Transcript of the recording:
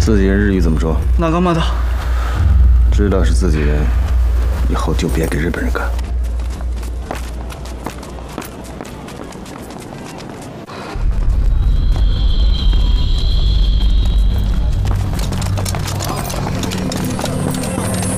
自己人日语怎么说？ 那干嘛的？ 知道是自己人，以后就别给日本人干。